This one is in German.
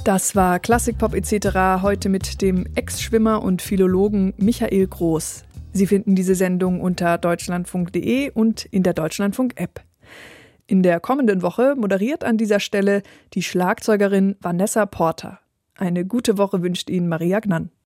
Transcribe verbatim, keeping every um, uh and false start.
Das war Klassikpop et cetera heute mit dem Ex-Schwimmer und Philologen Michael Groß. Sie finden diese Sendung unter deutschlandfunk punkt de und in der Deutschlandfunk-App. In der kommenden Woche moderiert an dieser Stelle die Schlagzeugerin Vanessa Porter. Eine gute Woche wünscht Ihnen Maria Gnann.